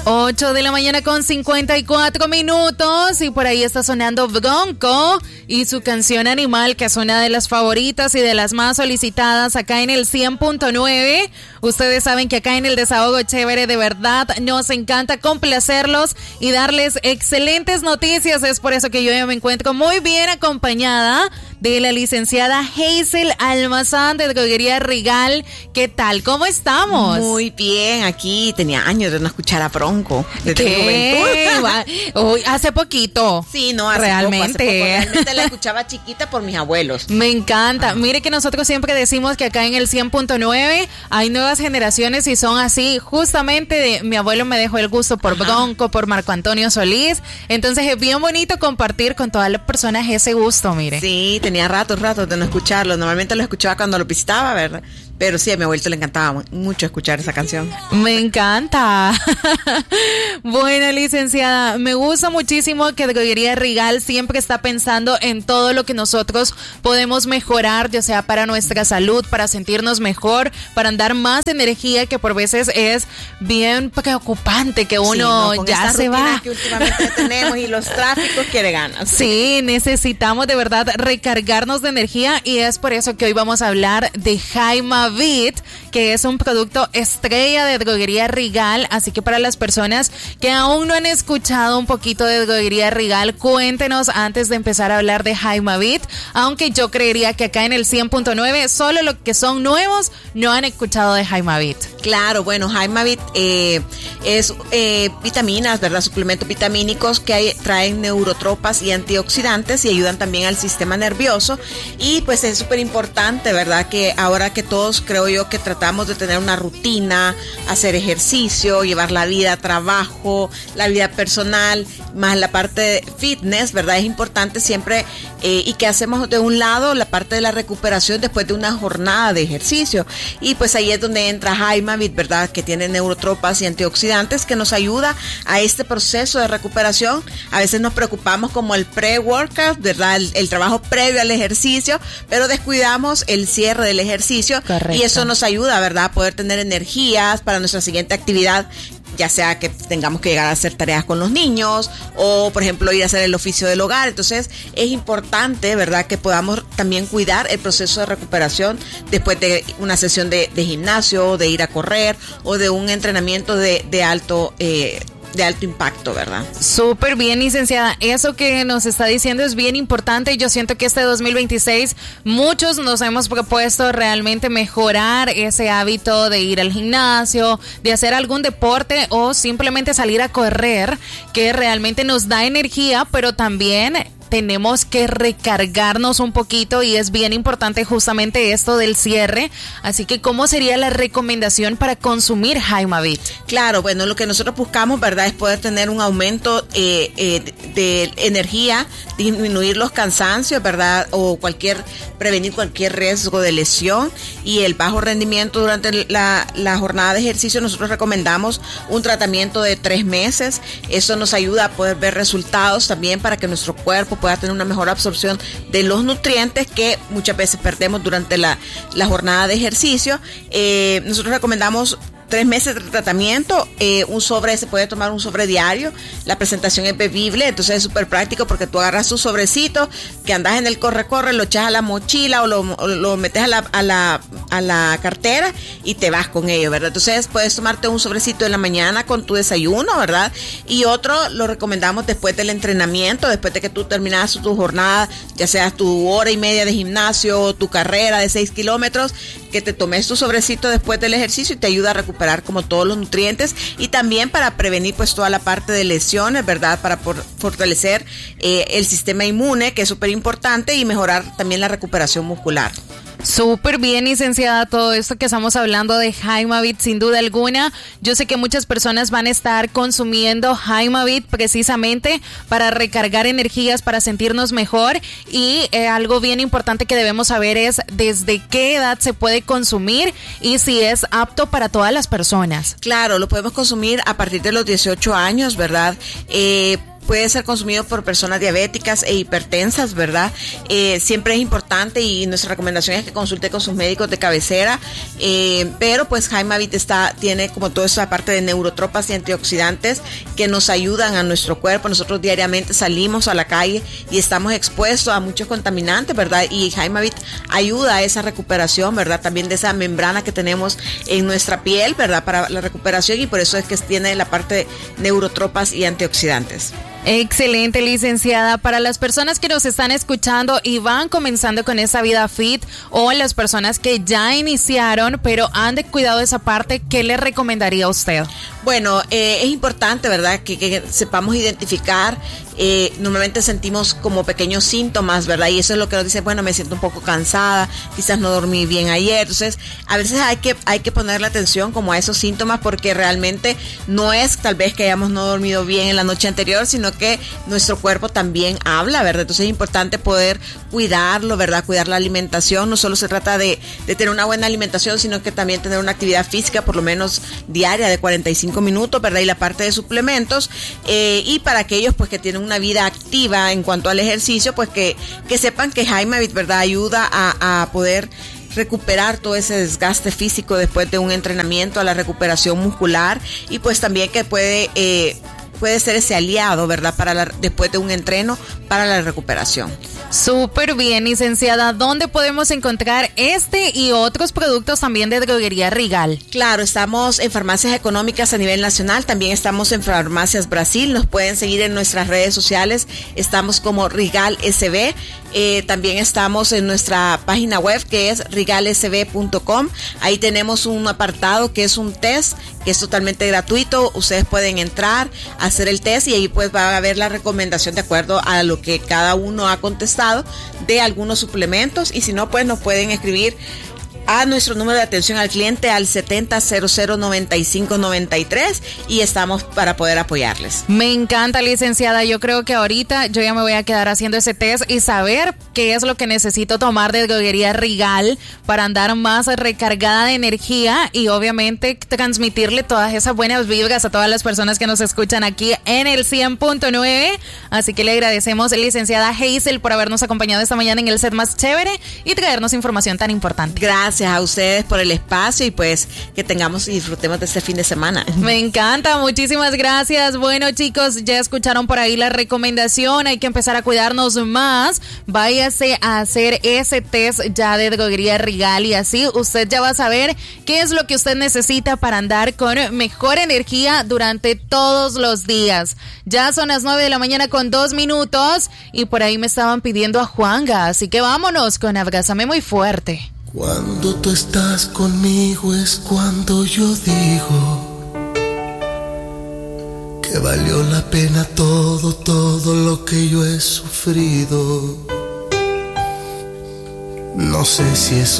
8 de la mañana con 54 minutos y por ahí está sonando Bronco y su canción Animal, que es una de las favoritas y de las más solicitadas acá en el 100.9. Ustedes saben que acá en el Desahogo Chévere de verdad nos encanta complacerlos y darles excelentes noticias. Es por eso que yo ya me encuentro muy bien acompañada de la licenciada Hazel Almazán de Droguería Regal. ¿Qué tal? ¿Cómo estamos? Muy bien, aquí tenía años de no escuchar a Bronco. ¿Qué? Uy, hace poquito. Sí, no, hace realmente. Poco. Realmente la escuchaba chiquita por mis abuelos. Me encanta. Mire que nosotros siempre decimos que acá en el 100.9 hay nuevas generaciones y son así. Justamente mi abuelo me dejó el gusto por Bronco, por Marco Antonio Solís. Entonces es bien bonito compartir con todas las personas ese gusto, mire. Sí, tenía ratos de no escucharlo. Normalmente lo escuchaba cuando lo visitaba, ¿verdad? Pero sí, a mi abuelito le encantaba mucho escuchar esa canción. Me encanta. Bueno, licenciada, me gusta muchísimo que Droguería Regal siempre está pensando en todo lo que nosotros podemos mejorar, ya sea para nuestra salud, para sentirnos mejor, para andar más energía, que por veces es bien preocupante que uno sí, no, ya se va. Que últimamente tenemos y los tráficos quiere ganas. Sí, necesitamos de verdad recargarnos de energía y es por eso que hoy vamos a hablar de Jaimavit, que es un producto estrella de Droguería Regal. Así que para las personas que aún no han escuchado un poquito de Droguería Regal, cuéntenos antes de empezar a hablar de Jaimavit, aunque yo creería que acá en el 100.9 solo los que son nuevos no han escuchado de Jaimavit. Claro, bueno, Jaimavit es vitaminas, ¿verdad? Suplementos vitamínicos que traen neurotropas y antioxidantes y ayudan también al sistema nervioso. Y pues es súper importante, ¿verdad? Que ahora que todos creo yo que tratamos de tener una rutina, hacer ejercicio, llevar la vida a trabajo, la vida personal, más la parte de fitness, ¿verdad? Es importante siempre y que hacemos de un lado la parte de la recuperación después de una jornada de ejercicio. Y pues ahí es donde entra Jaimavit, ¿verdad? Que tiene neurotropas y antioxidantes que nos ayuda a este proceso de recuperación. A veces nos preocupamos como el pre-workout, ¿verdad? El trabajo previo al ejercicio, pero descuidamos el cierre del ejercicio. Correcto. Y eso nos ayuda, ¿verdad? A poder tener energías para nuestra siguiente actividad, ya sea que tengamos que llegar a hacer tareas con los niños o, por ejemplo, ir a hacer el oficio del hogar. Entonces, es importante, ¿verdad?, que podamos también cuidar el proceso de recuperación después de una sesión de gimnasio, de ir a correr o de un entrenamiento de alto impacto, ¿verdad? Súper bien, licenciada. Eso que nos está diciendo es bien importante. Yo siento que este 2026 muchos nos hemos propuesto realmente mejorar ese hábito de ir al gimnasio, de hacer algún deporte o simplemente salir a correr, que realmente nos da energía, pero también tenemos que recargarnos un poquito y es bien importante justamente esto del cierre. Así que, ¿cómo sería la recomendación para consumir Jaimavit? Claro, bueno, lo que nosotros buscamos, ¿verdad?, es poder tener un aumento de energía, disminuir los cansancios, ¿verdad?, o prevenir cualquier riesgo de lesión y el bajo rendimiento durante la jornada de ejercicio. Nosotros recomendamos un tratamiento de 3 meses. Eso nos ayuda a poder ver resultados también para que nuestro cuerpo pueda tener una mejor absorción de los nutrientes que muchas veces perdemos durante la jornada de ejercicio. Nosotros recomendamos 3 meses de tratamiento, se puede tomar un sobre diario, la presentación es bebible, entonces es súper práctico porque tú agarras tu sobrecito que andas en el corre, lo echas a la mochila o lo metes a la cartera y te vas con ello, ¿verdad? Entonces puedes tomarte un sobrecito en la mañana con tu desayuno, ¿verdad? Y otro lo recomendamos después del entrenamiento, después de que tú terminas tu jornada, ya sea tu hora y media de gimnasio o tu carrera de 6 kilómetros, que te tomes tu sobrecito después del ejercicio y te ayuda a recuperar como todos los nutrientes y también para prevenir pues toda la parte de lesiones, ¿verdad? Para fortalecer el sistema inmune, que es súper importante, y mejorar también la recuperación muscular. Súper bien, licenciada, todo esto que estamos hablando de Jaimavit, sin duda alguna. Yo sé que muchas personas van a estar consumiendo Jaimavit precisamente para recargar energías, para sentirnos mejor, y algo bien importante que debemos saber es desde qué edad se puede consumir y si es apto para todas las personas. Claro, lo podemos consumir a partir de los 18 años, ¿verdad? puede ser consumido por personas diabéticas e hipertensas, ¿verdad? Siempre es importante y nuestra recomendación es que consulte con sus médicos de cabecera, pero pues Jaimavit tiene como toda esa parte de neurotropas y antioxidantes que nos ayudan a nuestro cuerpo. Nosotros diariamente salimos a la calle y estamos expuestos a muchos contaminantes, ¿verdad? Y Jaimavit ayuda a esa recuperación, ¿verdad? También de esa membrana que tenemos en nuestra piel, ¿verdad? Para la recuperación, y por eso es que tiene la parte de neurotropas y antioxidantes. Excelente, licenciada. Para las personas que nos están escuchando y van comenzando con esa vida fit, o las personas que ya iniciaron pero han descuidado esa parte, ¿qué le recomendaría a usted? Bueno, es importante, ¿verdad?, que sepamos identificar. Normalmente sentimos como pequeños síntomas, ¿verdad? Y eso es lo que nos dice, bueno, me siento un poco cansada, quizás no dormí bien ayer. Entonces, a veces hay que ponerle atención como a esos síntomas, porque realmente no es tal vez que hayamos no dormido bien en la noche anterior, sino que nuestro cuerpo también habla, ¿verdad? Entonces es importante poder cuidarlo, ¿verdad? Cuidar la alimentación. No solo se trata de tener una buena alimentación, sino que también tener una actividad física por lo menos diaria de 45 minutos, ¿verdad? Y la parte de suplementos, y para aquellos pues que tienen una vida activa en cuanto al ejercicio, pues que sepan que Jaimavit, ¿verdad?, ayuda a poder recuperar todo ese desgaste físico después de un entrenamiento, a la recuperación muscular, y pues también que puede ser ese aliado, ¿verdad?, después de un entreno para la recuperación. Súper bien, licenciada. ¿Dónde podemos encontrar este y otros productos también de Droguería Rigal? Claro, estamos en farmacias económicas a nivel nacional, también estamos en Farmacias Brasil. Nos pueden seguir en nuestras redes sociales, estamos como Rigal SB. También estamos en nuestra página web, que es rigalsb.com. Ahí tenemos un apartado que es un test, que es totalmente gratuito. Ustedes pueden entrar, hacer el test, y ahí pues va a haber la recomendación de acuerdo a lo que cada uno ha contestado de algunos suplementos. Y si no, pues nos pueden escribir a nuestro número de atención al cliente al 70009593, y estamos para poder apoyarles. Me encanta, licenciada. Yo creo que ahorita yo ya me voy a quedar haciendo ese test y saber qué es lo que necesito tomar de Droguería Rigal para andar más recargada de energía, y obviamente transmitirle todas esas buenas vibras a todas las personas que nos escuchan aquí en el 100.9. Así que le agradecemos, licenciada Hazel, por habernos acompañado esta mañana en el set más chévere y traernos información tan importante. Gracias a ustedes por el espacio, y pues que tengamos y disfrutemos de este fin de semana. Me encanta, muchísimas gracias. Bueno, chicos, ya escucharon por ahí la recomendación. Hay que empezar a cuidarnos más. Váyase a hacer ese test ya de Droguería Rigal, y así usted ya va a saber qué es lo que usted necesita para andar con mejor energía durante todos los días. Ya son las 9 de la mañana con 2 minutos, y por ahí me estaban pidiendo a Juanga, así que vámonos con Abrázame Muy Fuerte. Cuando tú estás conmigo es cuando yo digo que valió la pena todo lo que yo he sufrido. No sé si es